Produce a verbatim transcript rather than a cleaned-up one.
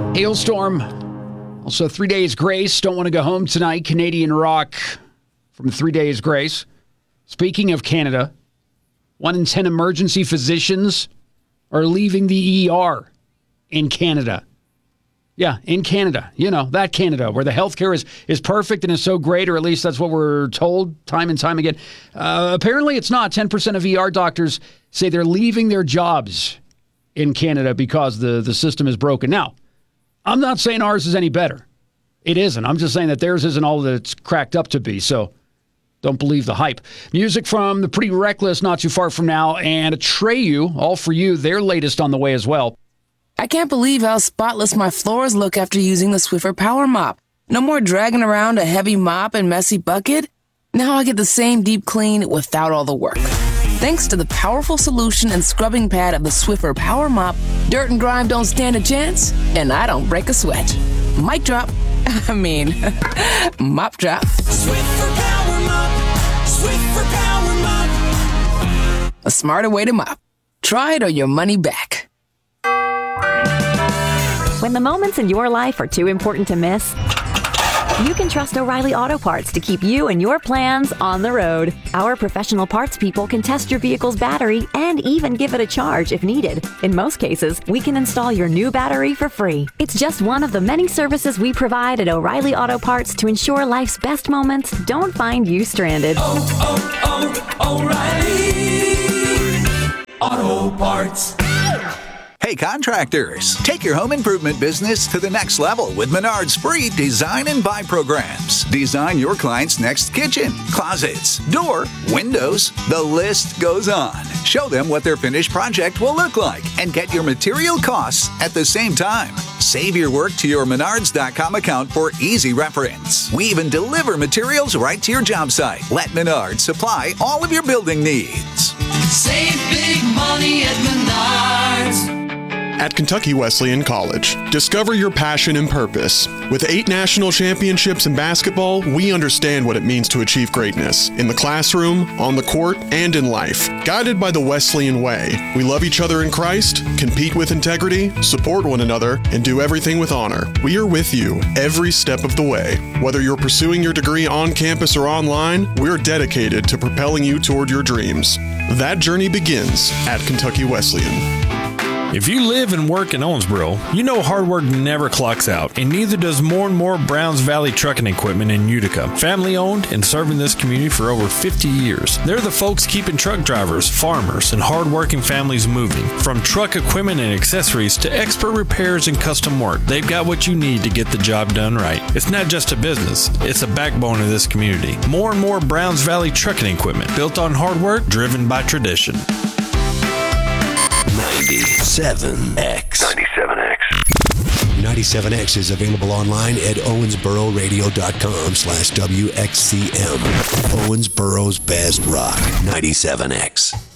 Hailstorm. Also, Three Days Grace. Don't want to go home tonight. Canadian rock from Three Days Grace. Speaking of Canada, one in ten emergency physicians are leaving the E R in Canada. Yeah, in Canada. You know, that Canada, where the healthcare is, is perfect and is so great, or at least that's what we're told time and time again. Uh, apparently it's not. ten percent of E R doctors say they're leaving their jobs in Canada because the, the system is broken. Now, I'm not saying ours is any better. It isn't. I'm just saying that theirs isn't all that it's cracked up to be, so don't believe the hype. Music from the Pretty Reckless not too far from now, and Atreyu, all for you, their latest on the way as well. I can't believe how spotless my floors look after using the Swiffer Power Mop. No more dragging around a heavy mop and messy bucket. Now I get the same deep clean without all the work. Thanks to the powerful solution and scrubbing pad of the Swiffer Power Mop, dirt and grime don't stand a chance, and I don't break a sweat. Mic drop. I mean, mop drop. Swiffer Power Mop. Swiffer Power Mop. A smarter way to mop. Try it or your money back. When the moments in your life are too important to miss, you can trust O'Reilly Auto Parts to keep you and your plans on the road. Our professional parts people can test your vehicle's battery and even give it a charge if needed. In most cases, we can install your new battery for free. It's just one of the many services we provide at O'Reilly Auto Parts to ensure life's best moments don't find you stranded. Oh, oh, oh, O'Reilly Auto Parts. Hey contractors, take your home improvement business to the next level with Menard's free Design and Buy programs. Design your client's next kitchen, closets, door, windows, the list goes on. Show them what their finished project will look like and get your material costs at the same time. Save your work to your Menards dot com account for easy reference. We even deliver materials right to your job site. Let Menards supply all of your building needs. Save big money at Menards. At Kentucky Wesleyan College, discover your passion and purpose. With eight national championships in basketball, we understand what it means to achieve greatness in the classroom, on the court, and in life. Guided by the Wesleyan way, we love each other in Christ, compete with integrity, support one another, and do everything with honor. We are with you every step of the way. Whether you're pursuing your degree on campus or online, we're dedicated to propelling you toward your dreams. That journey begins at Kentucky Wesleyan. If you live and work in Owensboro, you know hard work never clocks out, and neither does more and more Browns Valley Trucking Equipment in Utica. Family owned and serving this community for over fifty years. They're the folks keeping truck drivers, farmers, and hard-working families moving. From truck equipment and accessories to expert repairs and custom work, they've got what you need to get the job done right. It's not just a business, it's a backbone of this community. More and more Browns Valley Trucking Equipment, built on hard work, driven by tradition. ninety-seven X. ninety-seven X. ninety-seven X is available online at owensboro radio dot com slash W X C M. Owensboro's best rock. ninety-seven X.